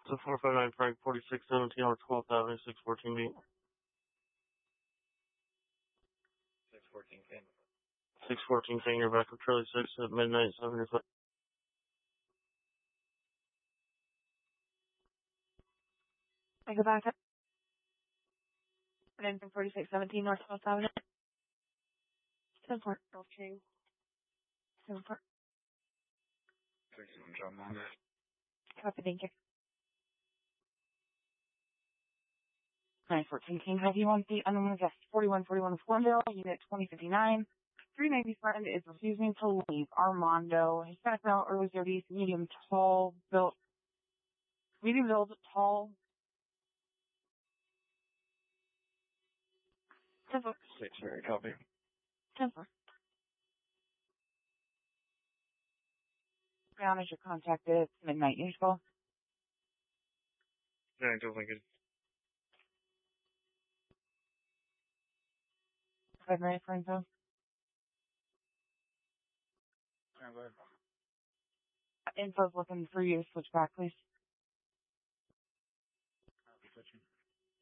So 459 Frank 4617 or 12th Avenue 614 B. 614 King. 614 King, you're back with Charlie 6 at midnight, 75. I go back up. And then from 4617 North 12th Avenue. 10-4. Okay. 10-4. 61 John Mondo. Copy, thank you. 914 King, have you on the unknown guest 4141 Ferndale, unit 2059. 390 Spartan is refusing to leave. Armando, Hispanic male, early 30s, medium build, tall. 10-4. 6 very copy. 10-4. Brown is your contact at midnight usual. Yeah, I don't think it. February for info. Info's looking for you to switch back, please.